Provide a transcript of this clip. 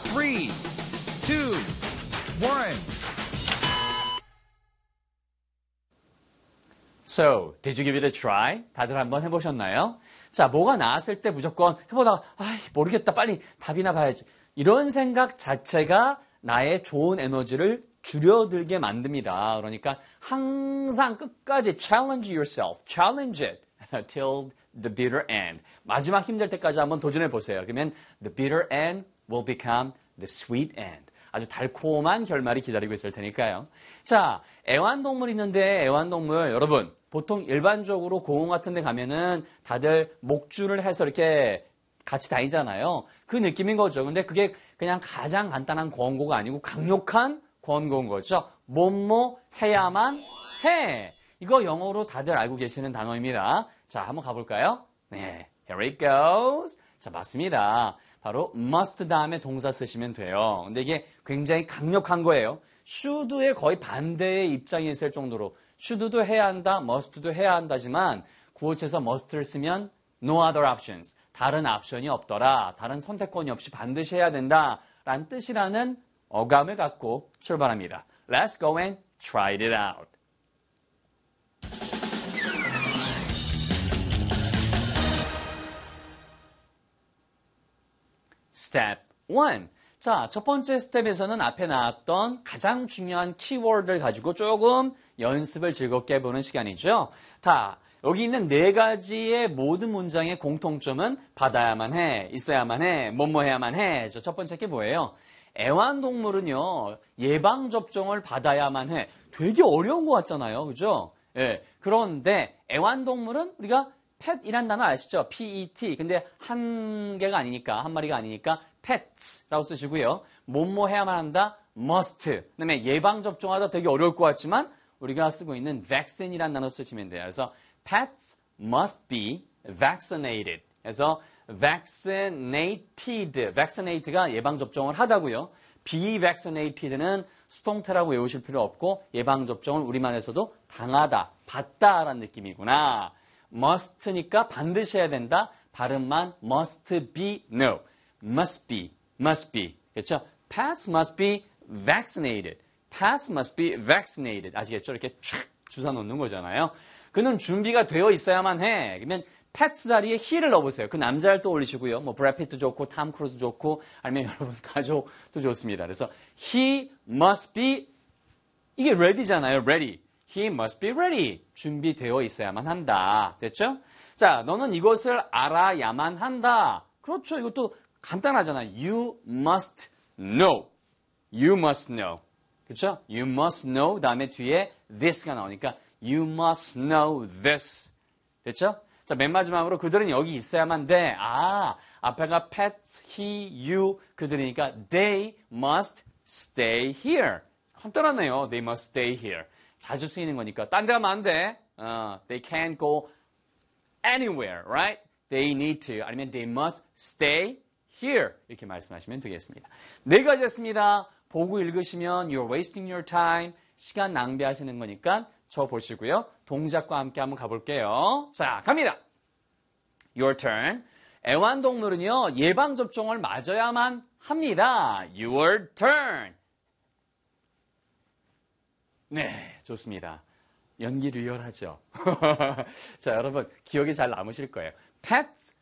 3, 2, 1. So, did you give it a try? 다들 한번 해보셨나요? 자, 뭐가 나왔을 때 무조건 해보다가 모르겠다, 빨리 답이나 봐야지. 이런 생각 자체가 나의 좋은 에너지를 줄여들게 만듭니다. 그러니까 항상 끝까지 challenge yourself, challenge it till the bitter end. 마지막 힘들 때까지 한번 도전해 보세요. 그러면 the bitter end will become the sweet end. 아주 달콤한 결말이 기다리고 있을 테니까요. 자, 애완동물 있는데 애완동물 여러분 보통 일반적으로 공원 같은 데 가면은 다들 목줄을 해서 이렇게 같이 다니잖아요. 그 느낌인 거죠. 근데 그게 그냥 가장 간단한 권고가 아니고 강력한 권고인 거죠. 뭐뭐 해야만 해. 이거 영어로 다들 알고 계시는 단어입니다. 자, 한번 가볼까요? 네, here it goes. 자, 맞습니다. 바로 must 다음에 동사 쓰시면 돼요. 근데 이게 굉장히 강력한 거예요. should의 거의 반대의 입장이 있을 정도로 should도 해야 한다, must도 해야 한다지만 구어체에서 must를 쓰면 no other options. 다른 옵션이 없더라. 다른 선택권이 없이 반드시 해야 된다. 라는 뜻이라는 어감을 갖고 출발합니다. Let's go and try it out. Step 1. 자, 첫 번째 스텝에서는 앞에 나왔던 가장 중요한 키워드를 가지고 조금 연습을 즐겁게 해보는 시간이죠. 자, 여기 있는 네 가지의 모든 문장의 공통점은 받아야만 해, 있어야만 해, 뭐뭐 해야만 해. 첫 번째 게 뭐예요? 애완동물은요, 예방접종을 받아야만 해. 되게 어려운 것 같잖아요. 그죠? 예. 그런데 애완동물은 우리가 pet이란 단어 아시죠? P-E-T. 근데 한 개가 아니니까, 한 마리가 아니니까 pets라고 쓰시고요. 뭐뭐 해야만 한다? must. 그다음에 예방접종하다 되게 어려울 것 같지만 우리가 쓰고 있는 vaccine이란 단어 쓰시면 돼요. 그래서 pets must be vaccinated. 그래서 vaccinated가 예방접종을 하다고요. be vaccinated는 수동태라고 외우실 필요 없고 예방접종을 우리말에서도 당하다, 받다라는 느낌이구나. must니까 반드시 해야 된다. 발음만 must be, no. must be. 그렇죠? Pets must be vaccinated. Pets must be vaccinated. 아시겠죠? 이렇게 촥 주사 놓는 거잖아요. 그는 준비가 되어 있어야만 해. 그러면 pets 자리에 he를 넣어보세요. 그 남자를 떠올리시고요. 뭐 브래드 피트 좋고 탐 크루즈 좋고 아니면 여러분 가족도 좋습니다. 그래서 he must be 이게 ready잖아요. ready. He must be ready. 준비되어 있어야만 한다. 됐죠? 자, 너는 이것을 알아야만 한다. 그렇죠. 이것도 간단하잖아요. You must know. You must know. 그렇죠? You must know 다음에 뒤에 this가 나오니까 You must know this. 됐죠? 자, 맨 마지막으로 그들은 여기 있어야만 돼. 앞에가 pets, he, you 그들이니까 they must stay here. 간단하네요. They must stay here. 자주 쓰이는 거니까 딴 데 가면 안 돼. They can't go anywhere, right? They need to 아니면 they must stay here 이렇게 말씀하시면 되겠습니다. 네 가지 했습니다. 보고 읽으시면 you're wasting your time 시간 낭비하시는 거니까 저 보시고요. 동작과 함께 한번 가볼게요. 자, 갑니다. Your turn. 애완동물은요. 예방접종을 맞아야만 합니다. Your turn. 네, 좋습니다. 연기 리얼하죠? 자, 여러분 기억이 잘 남으실 거예요. Pets